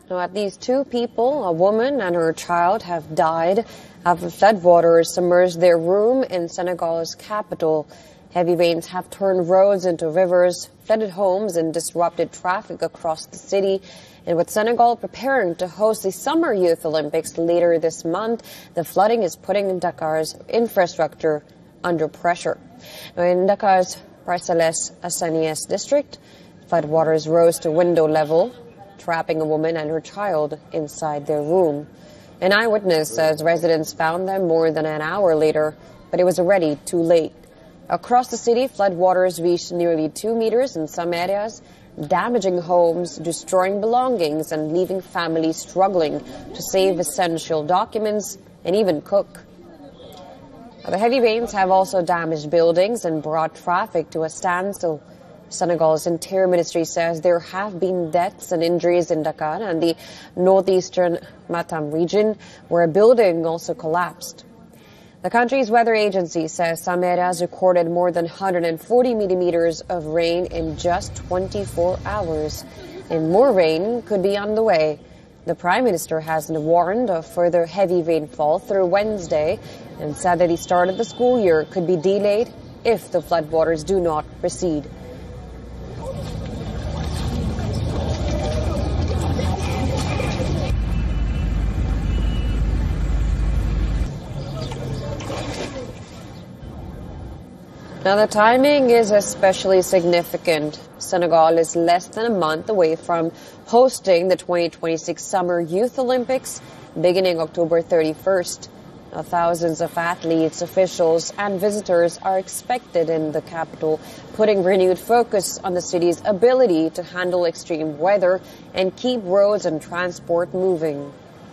Now, at least 2 people, a woman and her child, have died after floodwaters submerged their room in Senegal's capital. Heavy rains have turned roads into rivers, flooded homes, and disrupted traffic across the city. And with Senegal preparing to host the Summer Youth Olympics later this month, the flooding is putting Dakar's infrastructure under pressure. Now, in Dakar's Parcelles Assainies district, floodwaters rose to window level, trapping a woman and her child inside their room. An eyewitness says residents found them more than an hour later, but it was already too late. Across the city, floodwaters reached nearly 2 meters in some areas, damaging homes, destroying belongings, and leaving families struggling to save essential documents and even cook. The heavy rains have also damaged buildings and brought traffic to a standstill. Senegal's Interior Ministry says there have been deaths and injuries in Dakar and the northeastern Matam region, where a building also collapsed. The country's weather agency says some areas recorded more than 140 millimeters of rain in just 24 hours. And more rain could be on the way. The Prime Minister has warned of further heavy rainfall through Wednesday and said that the start of the school year could be delayed if the floodwaters do not recede. Now, the timing is especially significant. Senegal is less than a month away from hosting the 2026 Summer Youth Olympics beginning October 31st. Now, thousands of athletes, officials, and visitors are expected in the capital, putting renewed focus on the city's ability to handle extreme weather and keep roads and transport moving.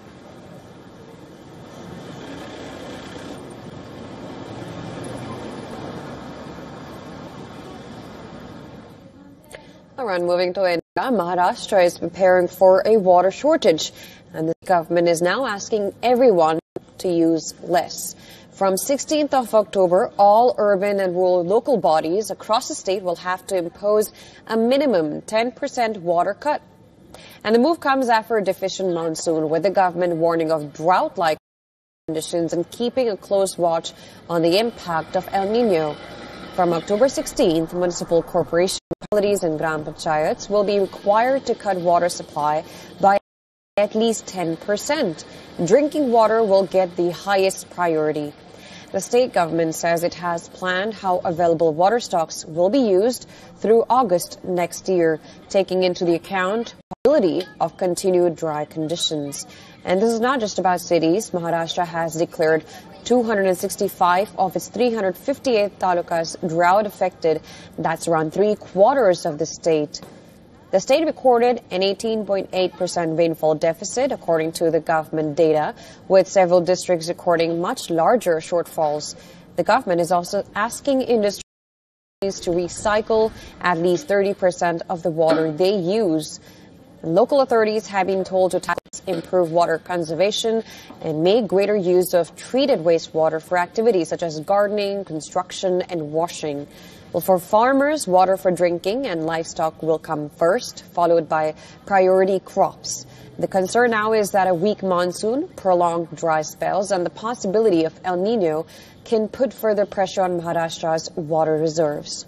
Around moving to India, Maharashtra is preparing for a water shortage, and the government is now asking everyone to use less. From 16th of October, all urban and rural local bodies across the state will have to impose a minimum 10% water cut. And the move comes after a deficient monsoon, with the government warning of drought-like conditions and keeping a close watch on the impact of El Nino. From October 16th, municipal corporations, municipalities, and gram panchayats will be required to cut water supply by at least 10%. Drinking water will get the highest priority. The state government says it has planned how available water stocks will be used through August next year, taking into the account the possibility of continued dry conditions. And this is not just about cities. Maharashtra has declared 265 of its 358 talukas drought affected. That's around 3/4 of the state. The state recorded an 18.8% rainfall deficit, according to the government data, with several districts recording much larger shortfalls. The government is also asking industries to recycle at least 30% of the water they use. Local authorities have been told to improve water conservation and make greater use of treated wastewater for activities such as gardening, construction, and washing. Well, for farmers, water for drinking and livestock will come first, followed by priority crops. The concern now is that a weak monsoon, prolonged dry spells, and the possibility of El Nino can put further pressure on Maharashtra's water reserves.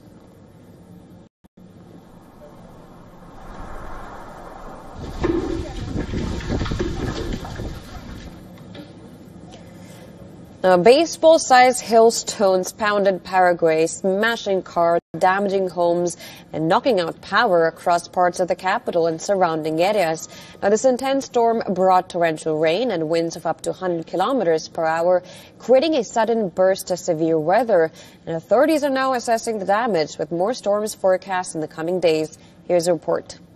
Baseball-sized hailstones pounded Paraguay, smashing cars, damaging homes, and knocking out power across parts of the capital and surrounding areas. Now, this intense storm brought torrential rain and winds of up to 100 kilometers per hour, creating a sudden burst of severe weather. And authorities are now assessing the damage, with more storms forecast in the coming days. Here's a report.